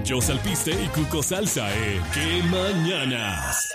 Josh Alpiste y Cuco Salsa en ¡Qué Mañanas!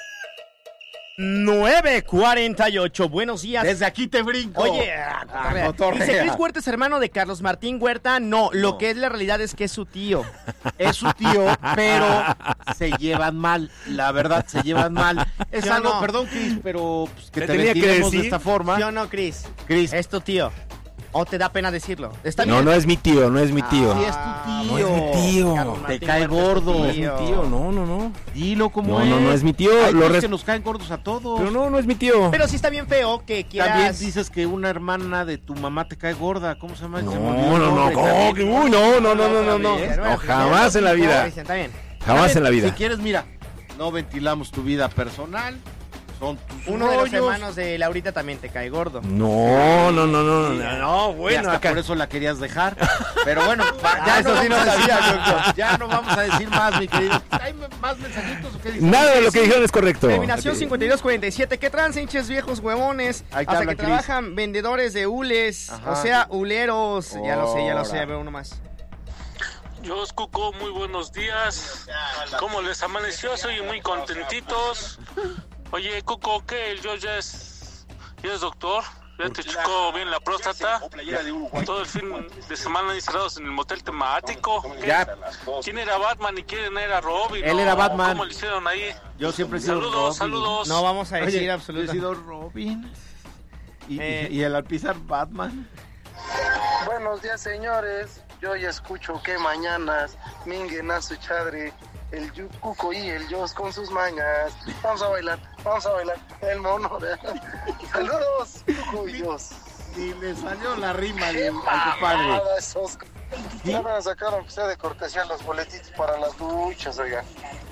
9:48, buenos días. Desde aquí te brinco. Oye, cotorrea. dice Cris Huerta es hermano de Carlos Martín Huerta. No, lo que es la realidad es que es su tío. Es su tío, pero se llevan mal. La verdad, se llevan mal. Es ¿Sí algo, no? perdón, Cris, pero pues, que ¿Le te tenía que ventilemos de decir? esta forma. ¿Sí o no, Cris? Cris. Es tu tío. ¿O te da pena decirlo? ¿Está No, bien? no es mi tío, no es mi tío. Sí, es tu tío. No es mi tío. Carlos Te Martín cae Huerta es tu gordo. No es mi tío, no. Dilo como es. No es mi tío. Hay Lo tíos res- que nos caen gordos a todos. Pero no es mi tío. Pero sí está bien feo que quieras... También dices que una hermana de tu mamá te cae gorda. ¿Cómo se llama? Se me olvidó el No. nombre. ¿Cómo que? Uy, no. No, jamás en la vida. Cristian, está bien. Jamás en la Si vida. quieres, mira, no ventilamos tu vida personal. Son tus Uno de los rollos. hermanos de Laurita también te cae gordo. No, Y bueno, hasta acá. por eso la querías dejar. Pero bueno, eso sí no vamos a sabía, decir- ya no vamos a decir más, mi querido. ¿Hay más mensajitos o qué dices? Nada de lo que dijeron es correcto. Terminación 5247. ¿Qué trans, hinches viejos huevones? Ahí te Hasta habla, que Cris. trabajan vendedores de hules. Ajá. O sea, huleros. Ya lo sé, Ora. veo uno más. Yo, Cuco, muy buenos días. ¿Cómo les amaneció? Soy muy contentitos. Oye, Cuco, ¿qué? El yo ya es doctor. Ya te chocó bien la próstata. Todo el fin de semana encerrados en el motel temático. ¿Qué? Ya. ¿Quién era Batman y quién era Robin? Él era Batman. ¿Cómo le hicieron ahí? Yo siempre he sido Saludos, Robin. saludos. No vamos a decir Oye, yo he absolutamente. sido Robin. Y Eh. el Alpizar Batman. Buenos días, señores. Yo ya escucho que mañanas minguen a su chadre el Cuco y el Jos con sus mañas. Vamos a bailar el mono. Saludos, Cuco y Jos. Y le salió la rima Qué al compadre. mamada esos. Ya me sacaron que sea de cortesía los boletitos para las duchas, oiga.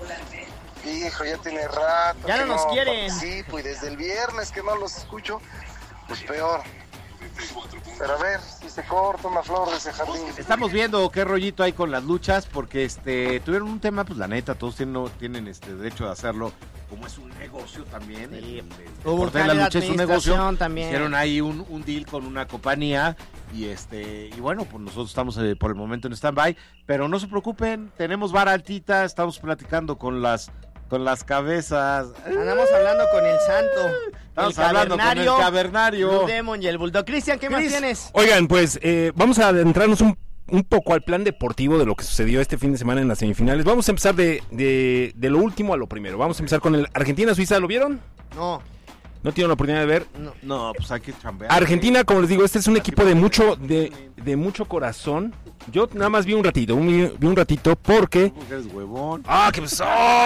Hijo, ya tiene rato. Ya que no nos quieren. Sí, pues desde el viernes que no los escucho, pues peor. Pero a ver si se corta una flor de ese jardín. Estamos viendo qué rollito hay con las luchas, porque tuvieron un tema, pues la neta, todos tienen derecho de hacerlo, como es un negocio también. Sí. El Hubo un deporte de la cambio de lucha es un negocio. administración también. Hicieron ahí un deal con una compañía y bueno, pues nosotros estamos por el momento en stand-by, pero no se preocupen, tenemos vara altita, estamos platicando con las cabezas. Andamos hablando con el santo. Estamos hablando con el cavernario. Blue Demon y el Bulldog. Cristian, ¿qué más Cris. tienes? Oigan, pues vamos a adentrarnos un poco al plan deportivo de lo que sucedió este fin de semana en las semifinales. Vamos a empezar de lo último a lo primero. Vamos a empezar con el Argentina-Suiza. ¿Lo vieron? No. ¿No tienen la oportunidad de ver? No, pues hay que chambear. Argentina, como les digo, este es un equipo de mucho corazón. Yo nada más vi un ratito porque... Tú eres huevón. ¡Ah, qué pasó!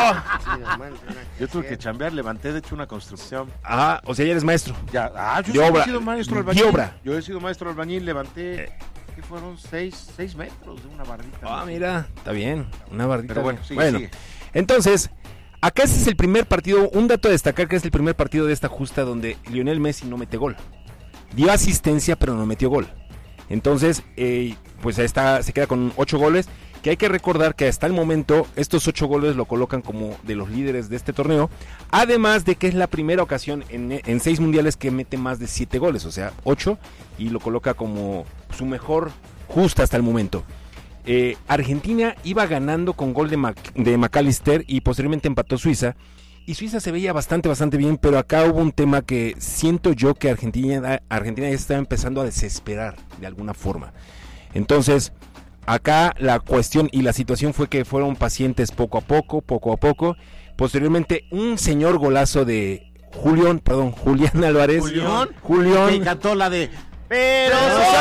Yo tuve que chambear, levanté de hecho una construcción. Ah, o sea, ya eres maestro. Ya, De yo obra. he sido maestro De albañil. obra. Yo he sido maestro albañil, levanté, ¿qué fueron? 6 metros de una bardita. Ah, mira, está bien, una bardita. Pero bueno, sigue. Entonces, acá este es el primer partido, un dato a destacar que es el primer partido de esta justa donde Lionel Messi no mete gol. Dio asistencia, pero no metió gol. Entonces, pues ahí está, se queda con 8 goles, que hay que recordar que hasta el momento estos 8 goles lo colocan como de los líderes de este torneo, además de que es la primera ocasión en 6 mundiales que mete más de 7 goles, o sea, 8, y lo coloca como su mejor justa hasta el momento. Argentina iba ganando con gol de McAllister y posteriormente empató Suiza. Y Suiza se veía bastante bien, pero acá hubo un tema que siento yo que Argentina ya estaba empezando a desesperar de alguna forma. Entonces, acá la cuestión y la situación fue que fueron pacientes poco a poco. Posteriormente, un señor golazo de Julián Álvarez. Me encantó la de... Pero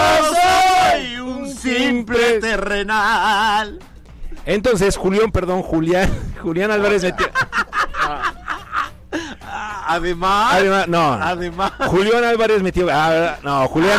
soy un simple terrenal. Entonces, Julián Álvarez metió... Además, Julián Álvarez metió... Julián